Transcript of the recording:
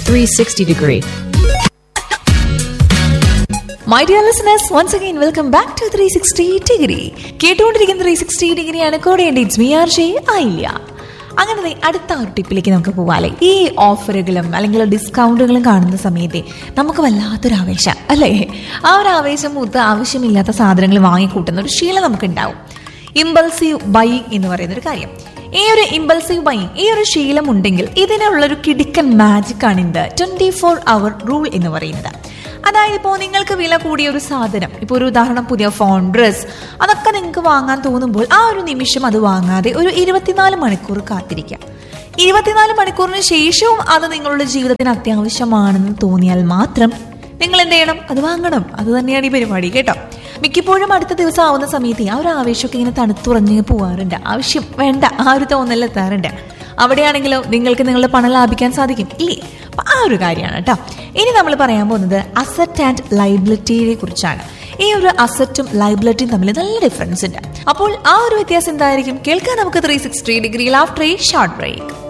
360 degree. My dear listeners, once again welcome back to 360 degree. കേട്ടുകൊണ്ടിരിക്കുന്ന 360 ഡിഗ്രിയാണ് കൂടെയുണ്ട്. It's me R J ആയില്ല. അങ്ങനെ അടുത്ത ഒരു ടിപ്പിലേക്ക് നമുക്ക് പോവാല്ലേ. ഈ ഓഫറുകളും അല്ലെങ്കിൽ ഡിസ്കൗണ്ടുകളും കാണുന്ന സമയത്ത് നമുക്ക് വല്ലാത്തൊരു ആവേശം അല്ലേ? ആ ഒരു ആവേശം മൂത്ത് ആവശ്യമില്ലാത്ത സാധനങ്ങൾ വാങ്ങിക്കൂട്ടുന്ന ഒരു ശീലം നമുക്കുണ്ടാവും. ഇമ്പൾസീവ് ബൈയിങ് എന്ന് പറയുന്നൊരു കാര്യം. ഈ ഒരു ഇമ്പൾസീവ് ബൈയിങ്, ഈ ഒരു ശീലം ഉണ്ടെങ്കിൽ ഇതിനുള്ളൊരു കിടിക്കൻ മാജിക് ആണ് ഇത് 24 hour റൂൾ എന്ന് പറയുന്നത്. അതായത് ഇപ്പോൾ നിങ്ങൾക്ക് വില കൂടിയ ഒരു സാധനം, ഇപ്പോൾ ഒരു ഉദാഹരണം പുതിയ ഫോൺ, ഡ്രസ്, അതൊക്കെ നിങ്ങൾക്ക് വാങ്ങാൻ തോന്നുമ്പോൾ ആ ഒരു നിമിഷം അത് വാങ്ങാതെ ഒരു 24 മണിക്കൂർ കാത്തിരിക്കുക. 24 മണിക്കൂറിന് ശേഷവും അത് നിങ്ങളുടെ ജീവിതത്തിന് അത്യാവശ്യമാണെന്ന് തോന്നിയാൽ മാത്രം നിങ്ങൾ എന്ത് ചെയ്യണം? അത് വാങ്ങണം. അത് തന്നെയാണ് ഈ പരിപാടി കേട്ടോ. മിക്കപ്പോഴും അടുത്ത ദിവസം ആവുന്ന സമയത്ത് ആ ഒരു ആവേശമൊക്കെ ഇങ്ങനെ തണുത്തുറഞ്ഞ് പോവാറുണ്ട്. ആവശ്യം വേണ്ട ആ ഒരു തോന്നലെത്താറുണ്ട്. അവിടെയാണെങ്കിലോ നിങ്ങൾക്ക് നിങ്ങളുടെ പണം ലാഭിക്കാൻ സാധിക്കും ഇല്ലേ? അപ്പൊ ആ ഒരു കാര്യമാണ് കേട്ടോ. ഇനി നമ്മൾ പറയാൻ പോകുന്നത് അസറ്റ് ആൻഡ് ലയബിലിറ്റിയെ കുറിച്ചാണ്. ഈ ഒരു അസറ്റും ലയബിലിറ്റിയും തമ്മിൽ നല്ല ഡിഫറൻസ് ഉണ്ട്. അപ്പോൾ ആ ഒരു വ്യത്യാസം എന്തായിരിക്കും? കേൾക്കാൻ നമുക്ക് 360 ഡിഗ്രിയിൽ ആഫ്റ്റർ എ ഷോർട്ട് ബ്രേക്ക്.